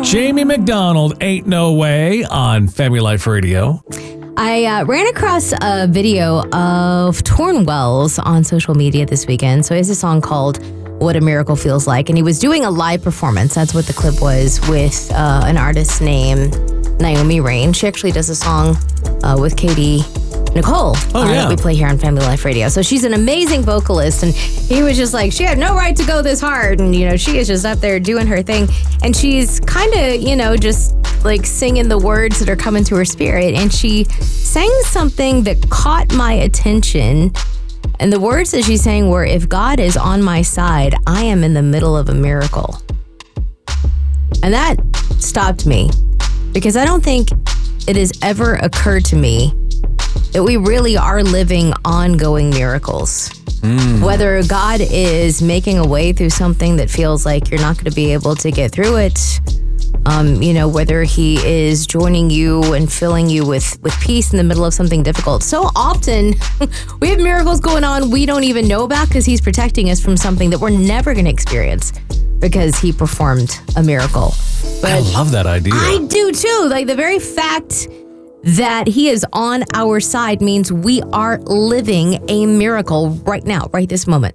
Jamie McDonald, Ain't No Way on Family Life Radio. I ran across a video of Tornwells on social media this weekend. So he has a song called What a Miracle Feels Like. And he was doing a live performance. That's what the clip was, with an artist named Naomi Rain. She actually does a song with Katie Nicole that we play here on Family Life Radio. So she's an amazing vocalist, and he was just like, she had no right to go this hard, and she is just up there doing her thing, and she's kind of just like singing the words that are coming to her spirit, and she sang something that caught my attention, and the words that she sang were, "If God is on my side, I am in the middle of a miracle." And that stopped me, because I don't think it has ever occurred to me that we really are living ongoing miracles. Whether God is making a way through something that feels like you're not going to be able to get through it, whether he is joining you and filling you with peace in the middle of something difficult. So often we have miracles going on we don't even know about, because he's protecting us from something that we're never going to experience because he performed a miracle. But I love that idea. I do too. Like, the very fact that he is on our side means we are living a miracle right now, right this moment.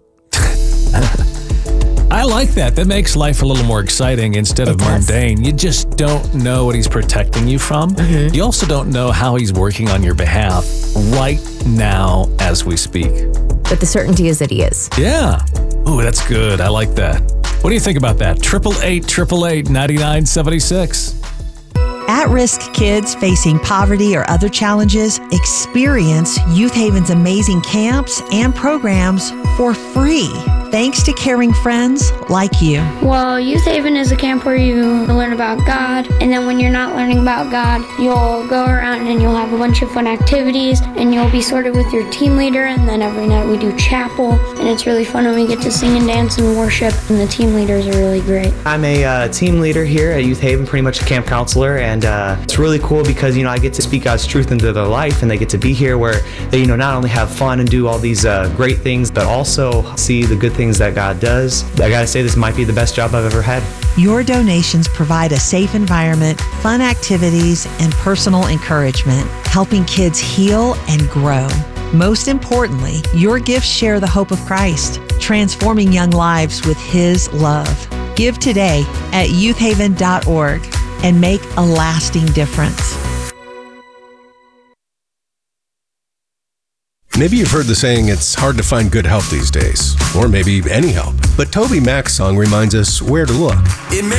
I like that. That makes life a little more exciting instead of mundane. You just don't know what he's protecting you from. You also don't know how he's working on your behalf right now as we speak. But the certainty is that he is. Yeah. Ooh, that's good. I like that. What do you think about that? 888-888-9976. At-risk kids facing poverty or other challenges experience Youth Haven's amazing camps and programs for free, thanks to caring friends like you. Well, Youth Haven is a camp where you learn about God, and then when you're not learning about God, you'll go around and you'll have a bunch of fun activities, and you'll be sorted with your team leader, and then every night we do chapel, and it's really fun when we get to sing and dance and worship, and the team leaders are really great. I'm a team leader here at Youth Haven, pretty much a camp counselor, and it's really cool because, I get to speak God's truth into their life, and they get to be here where they, not only have fun and do all these great things, but also see the good things that God does. I gotta say, this might be the best job I've ever had. Your donations provide a safe environment, fun activities, and personal encouragement, helping kids heal and grow. Most importantly, your gifts share the hope of Christ, transforming young lives with His love. Give today at youthhaven.org and make a lasting difference. Maybe you've heard the saying, it's hard to find good help these days, or maybe any help. But Toby Mac's song reminds us where to look.